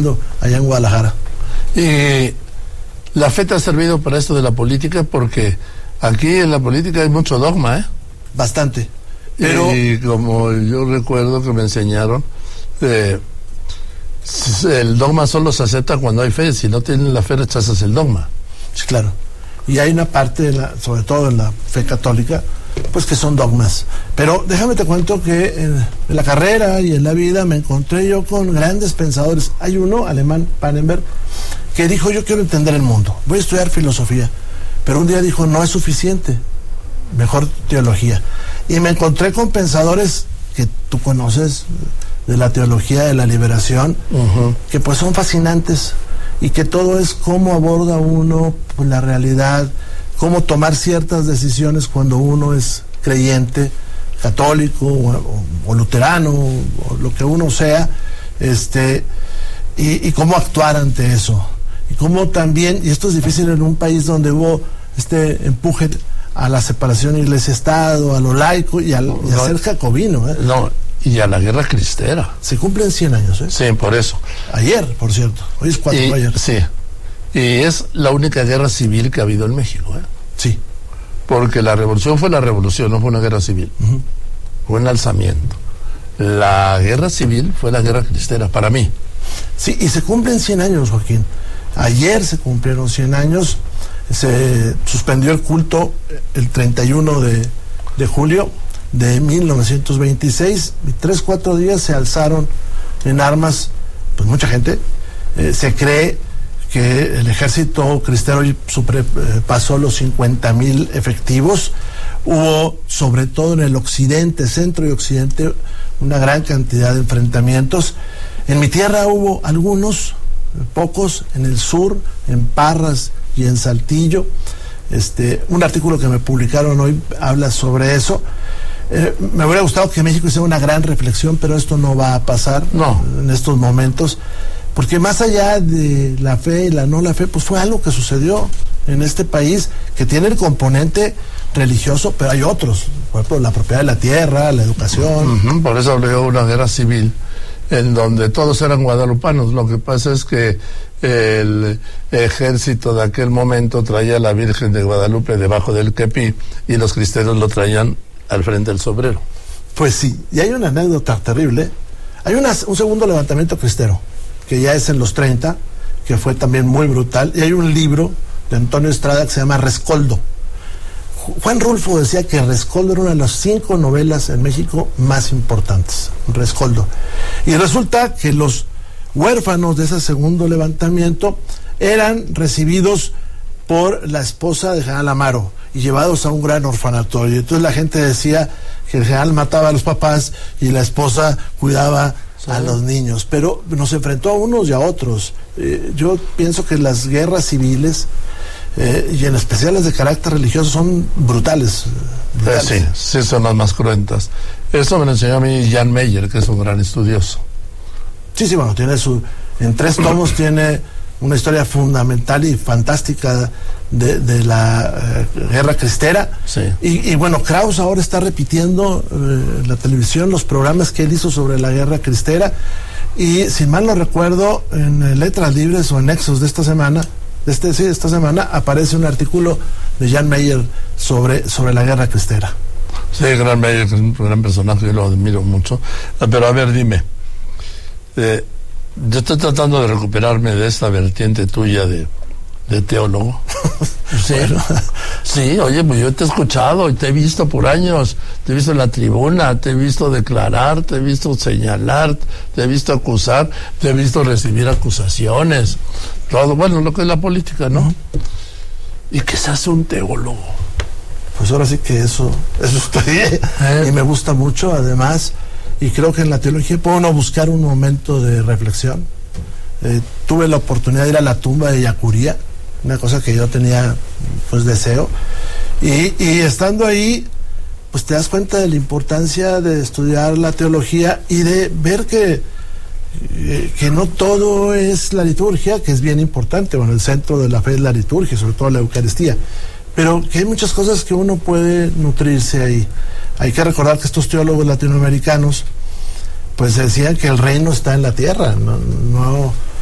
predicando allá en Guadalajara. Y la fe te ha servido para esto de la política, porque aquí en la política hay mucho dogma, ¿eh? Bastante. Pero... Y como yo recuerdo que me enseñaron, el dogma solo se acepta cuando hay fe. Si no tienes la fe, rechazas el dogma. Sí, claro. Y hay una parte, sobre todo en la fe católica, pues que son dogmas. Pero déjame te cuento que en la carrera y en la vida me encontré yo con grandes pensadores. Hay uno, alemán, Pannenberg, que dijo: yo quiero entender el mundo, voy a estudiar filosofía. Pero un día dijo: no es suficiente, mejor teología. Y me encontré con pensadores que tú conoces, de la teología de la liberación, que pues son fascinantes, y que todo es cómo aborda uno pues la realidad, cómo tomar ciertas decisiones cuando uno es creyente, católico o luterano, o lo que uno sea, y cómo actuar ante eso. Y cómo también, y esto es difícil en un país donde hubo este empuje a la separación iglesia-estado, a lo laico y a ser jacobino. No, y a la guerra cristera. Se cumplen 100 años, ¿eh? Sí, por eso. Ayer, por cierto. Hoy es 4 de ayer. Sí. Y es la única guerra civil que ha habido en México, ¿eh? Sí. Porque la revolución fue la revolución, no fue una guerra civil. Fue un alzamiento. La guerra civil fue la guerra cristera, para mí. Sí, y se cumplen 100 años, Joaquín. Ayer se cumplieron 100 años. Se suspendió el culto el 31 de julio de 1926, y 3-4 días se alzaron en armas, pues mucha gente. Se cree que el ejército cristero pasó los 50,000 efectivos. Hubo, sobre todo en el occidente, centro y occidente, una gran cantidad de enfrentamientos. En mi tierra hubo algunos, pocos, en el sur, en Parras y en Saltillo. Un artículo que me publicaron hoy habla sobre eso. Me hubiera gustado que México hiciera una gran reflexión, pero esto no va a pasar en estos momentos, porque más allá de la fe y la no la fe, pues fue algo que sucedió en este país que tiene el componente religioso, pero hay otros, por ejemplo, la propiedad de la tierra, la educación. Por eso hablé de una guerra civil en donde todos eran guadalupanos. Lo que pasa es que el ejército de aquel momento traía a la Virgen de Guadalupe debajo del kepi, y los cristeros lo traían al frente del sombrero. Pues sí, y hay una anécdota terrible. Hay un segundo levantamiento cristero, que ya es en los 30, que fue también muy brutal, y hay un libro de Antonio Estrada que se llama Rescoldo. Juan Rulfo decía que Rescoldo era una de las 5 novelas en México más importantes, Rescoldo. Y resulta que los huérfanos de ese segundo levantamiento eran recibidos por la esposa de General Amaro y llevados a un gran orfanatorio. Entonces la gente decía que el general mataba a los papás y la esposa cuidaba a los niños, pero nos enfrentó a unos y a otros. Yo pienso que las guerras civiles, y en especial las de carácter religioso, son brutales. Sí, son las más cruentas. Eso me lo enseñó a mí Jan Meyer, que es un gran estudioso. Sí, bueno, tiene en 3 tomos tiene una historia fundamental y fantástica de la guerra cristera. Sí. Y bueno, Krauss ahora está repitiendo en la televisión los programas que él hizo sobre la guerra cristera, y si mal no recuerdo, en Letras Libres o en Nexos de esta semana, esta semana aparece un artículo de Jan Meyer sobre la guerra cristera. Sí, Jan Meyer es un gran personaje, yo lo admiro mucho. Pero a ver, dime, yo estoy tratando de recuperarme de esta vertiente tuya de teólogo. Sí, bueno. Sí, oye, pues yo te he escuchado y te he visto por años, te he visto en la tribuna, te he visto declarar, te he visto señalar, te he visto acusar, te he visto recibir acusaciones, todo, bueno, lo que es la política, ¿no? ¿Y qué se hace un teólogo? Pues ahora sí que eso estudié, y me gusta mucho, además, y creo que en la teología puede uno buscar un momento de reflexión. Tuve la oportunidad de ir a la tumba de Yacuría, una cosa que yo tenía pues deseo, y estando ahí pues te das cuenta de la importancia de estudiar la teología y de ver que no todo es la liturgia, que es bien importante. Bueno, el centro de la fe es la liturgia, sobre todo la Eucaristía, pero que hay muchas cosas que uno puede nutrirse ahí. Hay que recordar que estos teólogos latinoamericanos pues decían que el reino está en la tierra, no